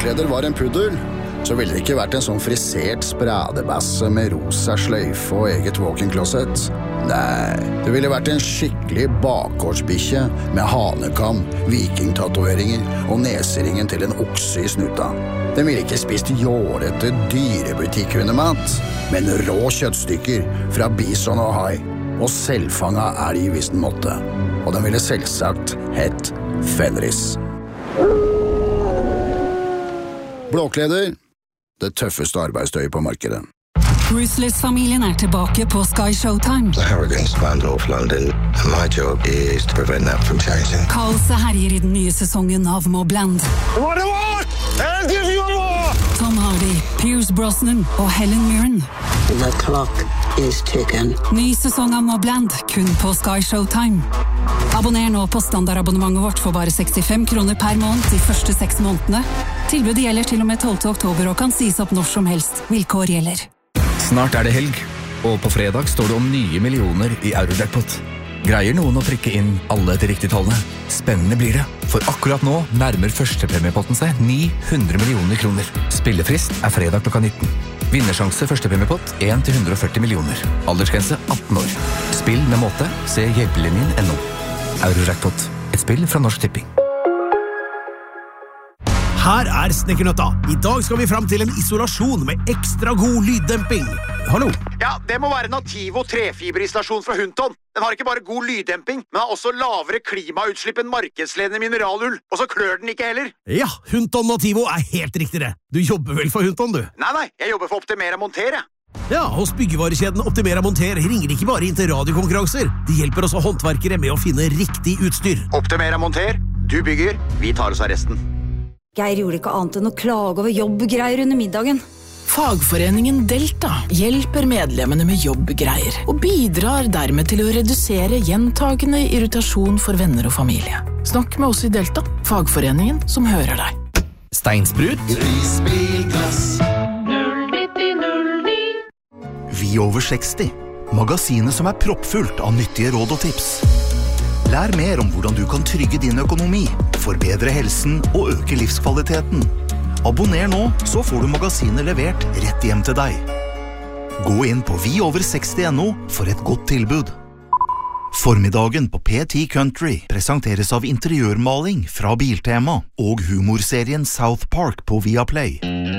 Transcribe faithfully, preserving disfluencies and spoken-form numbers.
blåkleder var en puddel, så ville det ikke vært en sånn frisert spradebasse med rosa sløyfe og eget walk-in-closet. Nei, det ville vært en skikkelig bakgårdsbikkje med hanekam, vikingtatoveringer og neseringen til en okse i snuta. Den ville ikke spist jålete dyrebutikkhundemat, men rå kjøttstykker fra bison og hai, og selvfanga elg hvis den måtte. Og den ville selvsagt hett Fenris. Blåkleder, det tøffeste arbeidstøyet på markedet. Ruthless-familien er tilbake på Sky Showtime. The Harrogans land North London, and my job is to prevent that from changing. Kaoset herjer i den nye sesongen av Mobland. What do you want? I'll give you more! Tom Hardy, Pierce Brosnan og Helen Mirren. The clock is ticking. Ny sesong av Mobland, kun på Sky Showtime. Abonner nå på standardabonnementet vårt for bare sekstifem kroner per måned de første seks månedene. Tilbudet gjelder til og med tolvte oktober og kan sies opp når som helst. Vilkår gjelder. Snart er det helg, og på fredag står det om nye millioner i Eurojackpot. Greier noen å prikke inn alle de riktige tallene? Spennende blir det, for akkurat nå nærmer førstepremiepotten seg ni hundre millioner kroner. Spillefrist er fredag klokka nitten. Vinnersjanse førstepremiepott en til hundre og førti millioner. Aldersgrense atten år. Spill med måte, se hjelpelinjen punktum no. Eurojackpot, et spill fra Norsk Tipping. Her er Snekkernøtta. I dag skal vi frem til en isolasjon med ekstra god lyddemping. Hallo? Ja, det må være Nativo trefiberisolasjon fra Hunton. Den har ikke bare god lyddemping, men har også lavere klimautslipp enn markedsledende mineralull. Og så klør den ikke heller. Ja, Hunton Nativo er helt riktig det. Du jobber vel for Hunton, du? Nei, nei, jeg jobber for Optimera Monter, jeg. Ja, hos byggevarekjeden Optimera Monter ringer ikke bare inn til radiokonkurranser. De hjelper også håndverkere med å finne riktig utstyr. Optimera Monter, du bygger, vi tar oss av resten. Geir gjorde ikke annet enn å klage over jobbgreier under middagen. Fagforeningen Delta hjelper medlemmene med jobbgreier og bidrar dermed til å redusere gjentagende irritasjon for venner og familie. Snakk med oss i Delta, fagforeningen som hører deg. Steinsprut. Risbilglass. null nitti null ni. Vi over seksti. Magasinet som er proppfullt av nyttige råd og tips. Lær mer om hvordan du kan trygge din økonomi, forbedre helsen og øke livskvaliteten. Abonner nå, så får du magasinet levert rett hjem til deg. Gå inn på vi over seksti punktum no for et godt tilbud. Formiddagen på P ti Country presenteres av interiørmaling fra Biltema og humorserien South Park på Viaplay.